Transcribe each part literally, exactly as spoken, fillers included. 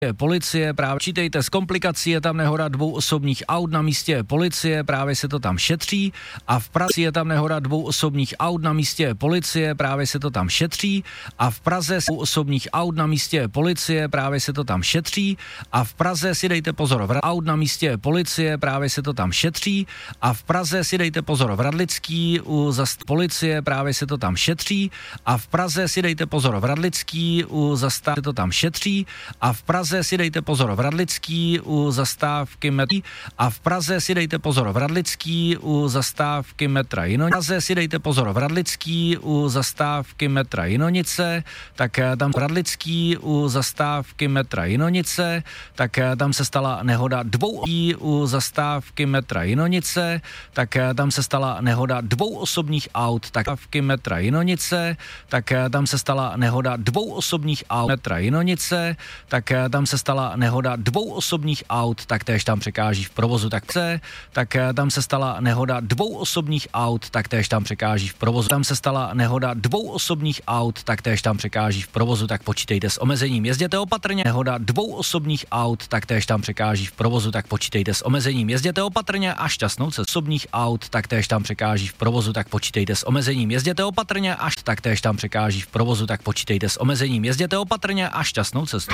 Policie, právě čítejte z komplikací, je tam nehoda dvou osobních aut na místě policie, právě se to tam šetří a v Praze je tam nehoda dvou osobních aut na místě policie, právě se to tam šetří a v Praze jsou osobních aut na místě policie, právě se to tam šetří a v Praze si dejte pozor, v aut na místě policie, právě se to tam šetří a v Praze si dejte pozor, v Radlický u zast policie, právě se to tam šetří a v Praze si dejte pozor, v Radlický u zastávky se to tam šetří a v Praze si dejte pozor, v Radlický u zastávky metra a v Praze si dejte pozor, v Radlický u zastávky metra Jinonice, v Praze si dejte pozor, v Radlický u zastávky metra Jinonice, tak tam v Radlický u zastávky metra Jinonice, tak tam se stala nehoda dvou u zastávky metra Jinonice, tak tam se stala nehoda dvou osobních aut, tak zastávky metra Jinonice, tak tam se stala nehoda dvou osobních aut metra Jinonice, tak tam se stala nehoda dvou osobních aut, tak též tam překáží v provozu, tak se, tak tam se stala nehoda dvou osobních aut, tak též tam překáží v provozu. Tam se stala nehoda dvou osobních aut, tak též tam překáží v provozu, tak počítejte s omezením. Jezděte opatrně. Nehoda dvou osobních aut, tak též tam překáží v provozu, tak počítejte s omezením. Jezděte opatrně a šťastnou cestu osobních aut, tak též tam překáží v provozu, tak počítejte s omezením. Jezděte opatrně až tak též tam překáží v provozu, tak počítejte s omezením. Jezděte opatrně a šťastnou cestu.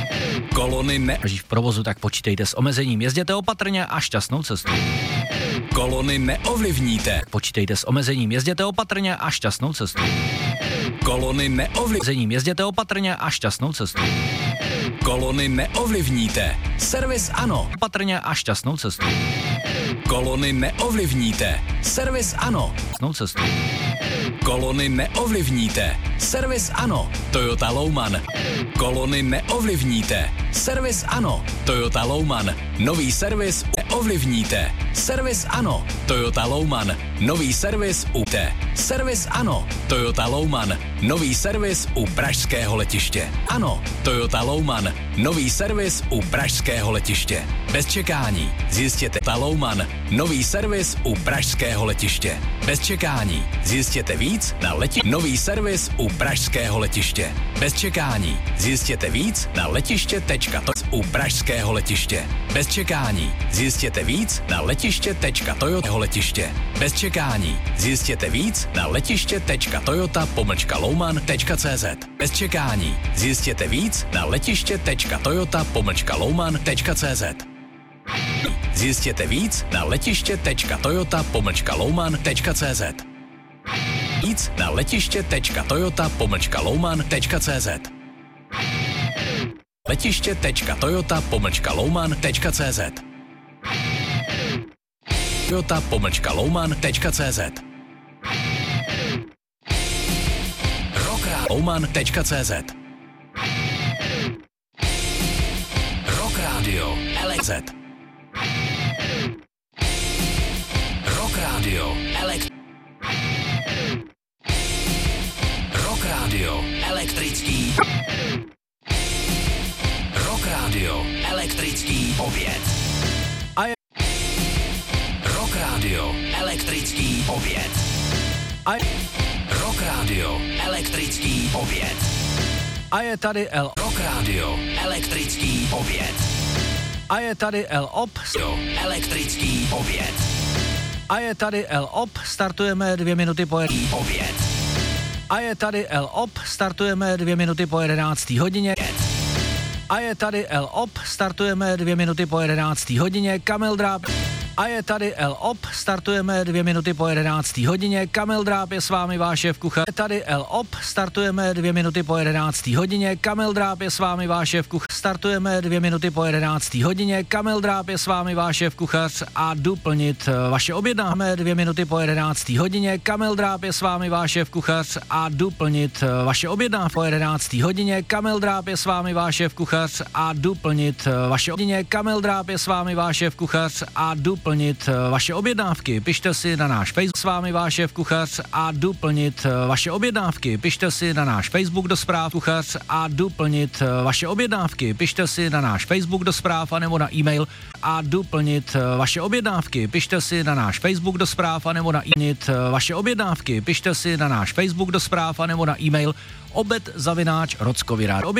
Kolony ne... v provozu, tak počítejte s omezením. Jezděte opatrně a šťastnou cestu. Kolony neovlivníte. Počítejte s omezením. Jezděte opatrně a šťastnou cestu. Kolony neovlivníte. Jezděte opatrně a šťastnou cestu. Kolony neovlivníte. Servis ano. Opatrně a šťastnou cestu. Kolony neovlivníte. Servis ano. Šťastnou cestu. Kolony neovlivníte. Servis ano. Toyota Louman. Kolony neovlivníte. Servis ano. Toyota Louman. Nový servis neovlivníte. Servis ano. Toyota Louman. Nový servis u T. Servis ano. Toyota Louman. Nový servis u pražského letiště. Ano. Toyota Louman. Nový servis u pražského letiště. Bez čekání. Zjistěte Toyota Louman. Nový servis u pražského letiště. Bez čekání. Zjistěte víc na leti. Nový servis u pražského letiště. Bez čekání. Zjistěte víc na letiště tečka to u pražského letiště. Bez čekání. Zjistěte víc na letiště tečka toyota letiště. Bez čekání. Zjistěte víc na letiště tečka toyota pomlčka louman tečka cz. Bez čekání. Zjistěte víc na letiště tečka toyota pomlčka louman tečka cz. Zjistěte víc na letiště tečka toyota pomlčka louman tečka cz. Víc na letiště tečka toyota pomlčka louman tečka cz. Letiště tečka toyota pomlčka louman tečka cz. Toyota pomlčka louman tečka cz. Louman tečka cz. Rock Radio L Z. Rock Radio Elekt. Rock Radio elektrický. Rock Radio elektrický oběd. A je Rock Radio elektrický oběd. A je Rock Radio elektrický oběd. A je tady L. Rock Radio elektrický oběd. A je tady L O P. Elektrický oběd. A je tady L O P. Startujeme dvě minuty po jedenácté. Oběd. A je tady L O P. Startujeme dvě minuty po jedenácté hodině. A je tady L O P. Startujeme dvě minuty po jedenácté hodině. Kamil Dráb. A je tady L O P. Startujeme dvě minuty po jedenácté hodině. Kamil Dráb je s vámi, váš šéf kuchař. Je tady L O P. Startujeme dvě minuty po jedenácté hodině. Kamil Dráb je s vámi, váš šéf kuchař. Startujeme dvě minuty po jedenácté hodině. Kamil Dráb je s vámi, váš šéf kuchař a jdu plnit vaše objednáme dvě minuty po jedenácté hodině. Kamil Dráb je s vámi, váš šéf kuchař a jdu plnit vaše objednáme po jedenácté hodině. Kamil Dráb je s vámi, váš šéf kuchař a jdu plnit vaše hodině. Kamil Dráb je s vámi, váš šéf kuchař a jdu plnit vaše objednávky. Pište si na náš Facebook s vámi, váš šéf kuchař a jdu plnit vaše objednávky. Pište si na náš Facebook do zpráv kuchař a jdu plnit vaše objednávky. Pište si na náš Facebook do zpráv anebo na e-mail a jdu plnit vaše objednávky. Pište si na náš Facebook do zpráv anebo na e-mail vaše objednávky. Pište si na náš Facebook do zpráv anebo na e-mail obed zavináč rockovirád.